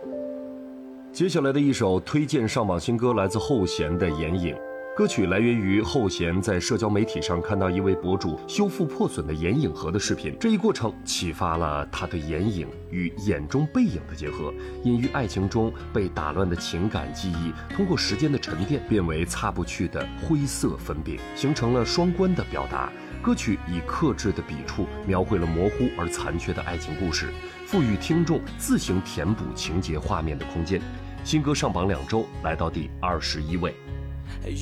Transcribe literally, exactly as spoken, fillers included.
接下来的一首推荐上榜新歌来自后弦的《眼影》。歌曲来源于后弦在社交媒体上看到一位博主修复破损的眼影盒的视频，这一过程启发了他对眼影与眼中背影的结合，隐于爱情中被打乱的情感记忆，通过时间的沉淀变为擦不去的灰色分饼，形成了双关的表达。歌曲以克制的笔触描绘了模糊而残缺的爱情故事，赋予听众自行填补情节画面的空间。新歌上榜两周，来到第二十一位。